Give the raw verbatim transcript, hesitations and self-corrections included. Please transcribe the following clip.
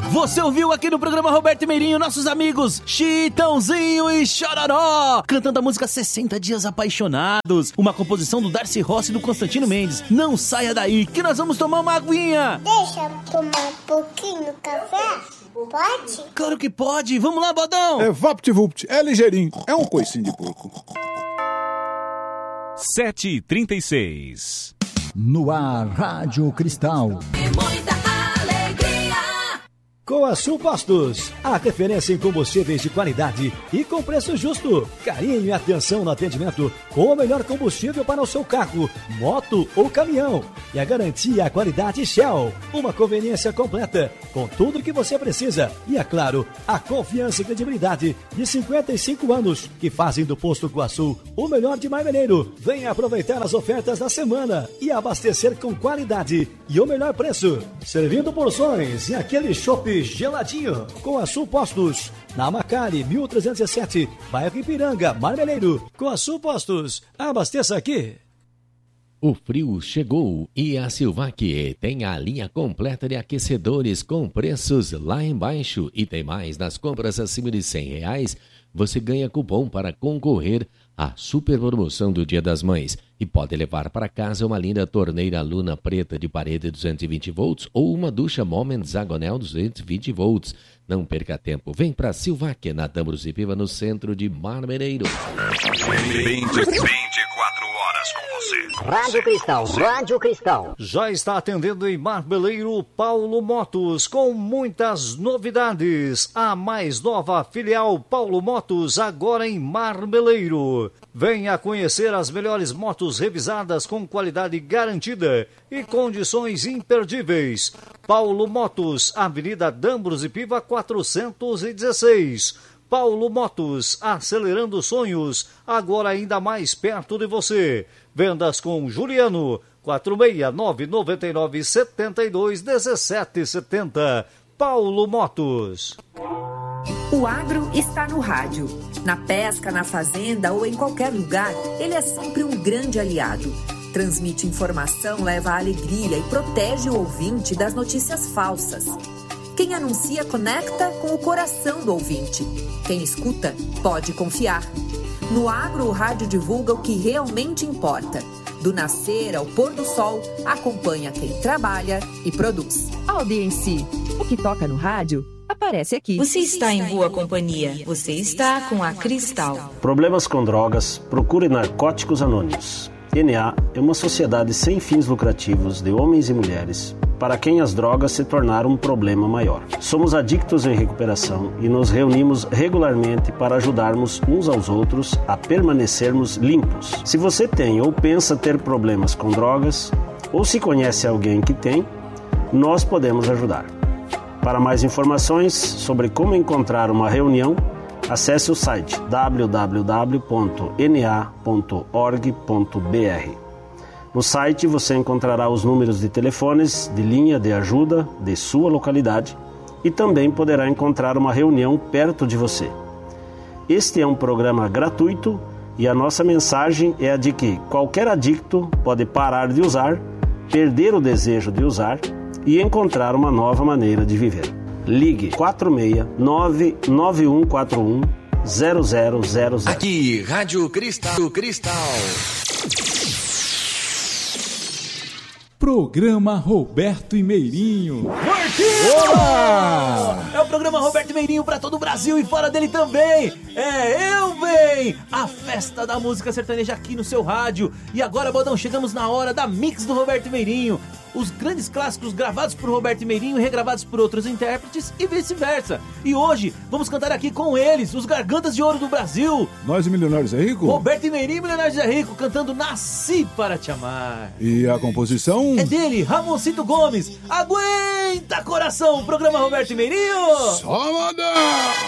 Você ouviu aqui no programa Roberto Meirinho nossos amigos Chitãozinho e Chororó cantando a música sessenta Dias Apaixonados, uma composição do Darcy Rossi e do Constantino Mendes. Não saia daí que nós vamos tomar uma aguinha. Deixa eu tomar um pouquinho do café? Pode? Claro que pode. Vamos lá, Bodão. É VaptVupt, é ligeirinho, é um coicinho de porco. sete e trinta e seis. No ar, Rádio Cristal. Coaçu Postos, a referência em combustíveis de qualidade e com preço justo. Carinho e atenção no atendimento com o melhor combustível para o seu carro, moto ou caminhão. E a garantia, a qualidade Shell. Uma conveniência completa com tudo o que você precisa. E é claro, a confiança e credibilidade de cinquenta e cinco anos que fazem do Posto Coaçu o melhor de Marmeleiro. Venha aproveitar as ofertas da semana e abastecer com qualidade e o melhor preço. Servindo porções e aquele chopp geladinho. Coaçu Postos, na Macari, mil trezentos e sete, bairro Ipiranga, Marmeleiro. Coaçu Postos, abasteça aqui. O frio chegou e a Silvac tem a linha completa de aquecedores com preços lá embaixo. E tem mais, nas compras acima de cem reais, você ganha cupom para concorrer à super promoção do Dia das Mães. E pode levar para casa uma linda torneira Luna preta de parede duzentos e vinte volts ou uma ducha Moment Zagonel duzentos e vinte volts. Não perca tempo, vem para Silvac, na Tambros e Piva, no centro de Marmeleiro. vinte e quatro horas com você. Rádio Cristal, Rádio Cristal. Já está atendendo em Marmeleiro Paulo Motos, com muitas novidades. A mais nova filial Paulo Motos, agora em Marmeleiro. Venha conhecer as melhores motos revisadas com qualidade garantida e condições imperdíveis. Paulo Motos, Avenida Dambros e Piva quatrocentos e dezesseis. Paulo Motos, acelerando sonhos, agora ainda mais perto de você. Vendas com Juliano, quatro seis nove nove nove sete dois um sete sete zero. Paulo Motos. O agro está no rádio. Na pesca, na fazenda ou em qualquer lugar, ele é sempre um grande aliado. Transmite informação, leva alegria e protege o ouvinte das notícias falsas. Quem anuncia conecta com o coração do ouvinte. Quem escuta pode confiar. No agro, o rádio divulga o que realmente importa. Do nascer ao pôr do sol, acompanha quem trabalha e produz. Audiência. O que toca no rádio aparece aqui. Você está em boa companhia. Você está com a Cristal. Problemas com drogas? Procure Narcóticos Anônimos. N A é uma sociedade sem fins lucrativos de homens e mulheres para quem as drogas se tornaram um problema maior. Somos adictos em recuperação e nos reunimos regularmente para ajudarmos uns aos outros a permanecermos limpos. Se você tem ou pensa ter problemas com drogas, ou se conhece alguém que tem, nós podemos ajudar. Para mais informações sobre como encontrar uma reunião, acesse o site w w w ponto n a ponto org ponto b r. No site você encontrará os números de telefones de linha de ajuda de sua localidade e também poderá encontrar uma reunião perto de você. Este é um programa gratuito e a nossa mensagem é a de que qualquer adicto pode parar de usar, perder o desejo de usar e encontrar uma nova maneira de viver. Ligue quatro seis nove nove um quatro um zero zero zero zero. Aqui, Rádio Cristal. Cristal. Programa Roberto e Meirinho. Olá! É o programa Roberto Meirinho para todo o Brasil e fora dele também. É Eu Bem, a festa da música sertaneja aqui no seu rádio. E agora, Bodão, chegamos na hora da Mix do Roberto Meirinho. Os grandes clássicos gravados por Roberto Meirinho e regravados por outros intérpretes e vice-versa. E hoje vamos cantar aqui com eles, os Gargantas de Ouro do Brasil. Nós e Milionários é Rico? Roberto Meirinho e Milionários é Rico cantando Nasci Para Te Amar. E a composição? É dele, Ramoncito Gomes. Aguenta, coração, programa Roberto Meirinho. Só mandar!